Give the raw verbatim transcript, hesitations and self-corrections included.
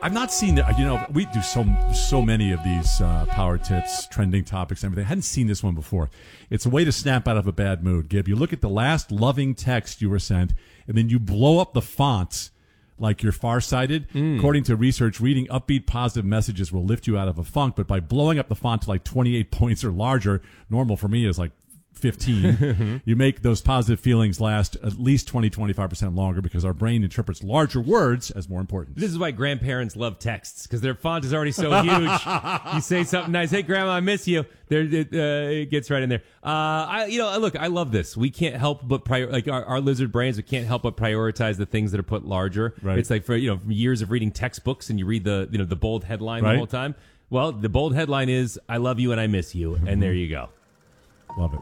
I've not seen that. You know, we do so so many of these uh, power tips, trending topics, and everything. I hadn't seen this one before. It's a way to snap out of a bad mood, Gib. You look at the last loving text you were sent, and then you blow up the fonts like you're farsighted. Mm. According to research, reading upbeat, positive messages will lift you out of a funk, but by blowing up the font to like twenty-eight points or larger, normal for me is like fifteen, you make those positive feelings last at least twenty, twenty-five percent longer because our brain interprets larger words as more important. This is why grandparents love texts, because their font is already so huge. You say something nice, hey, Grandma, I miss you. There, it, uh, it gets right in there. Uh, I, you know, look, I love this. We can't help but prior, like our, our lizard brains. We can't help but prioritize the things that are put larger. Right. It's like for you know from years of reading textbooks, and you read the you know the bold headline right. the whole time. Well, the bold headline is "I love you and I miss you," and there you go. Love it.